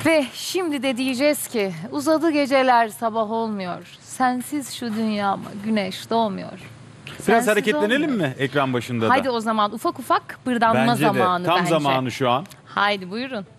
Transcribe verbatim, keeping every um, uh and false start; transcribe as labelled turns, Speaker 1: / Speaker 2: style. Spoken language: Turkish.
Speaker 1: Ve şimdi de diyeceğiz ki uzadı geceler sabah olmuyor. Sensiz şu dünyama güneş doğmuyor.
Speaker 2: Biraz
Speaker 1: Sensiz
Speaker 2: hareketlenelim
Speaker 1: olmuyor.
Speaker 2: mi ekran başında da?
Speaker 1: Haydi o zaman ufak ufak bırdanma
Speaker 2: Bence de.
Speaker 1: zamanı
Speaker 2: Tam
Speaker 1: bence.
Speaker 2: zamanı şu an.
Speaker 1: Haydi buyurun.